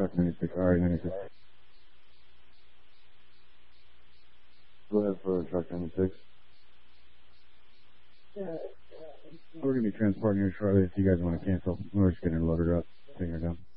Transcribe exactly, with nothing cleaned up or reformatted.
truck ninety-six. All right, ninety-six. Go ahead for truck ninety-six. We're going to be transporting her shortly if you guys want to cancel. We're just getting her loaded up, taking her down.